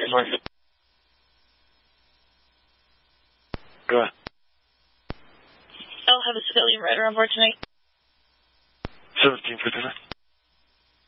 Good morning. Go ahead. I'll have a civilian rider on board tonight. 17 for dinner.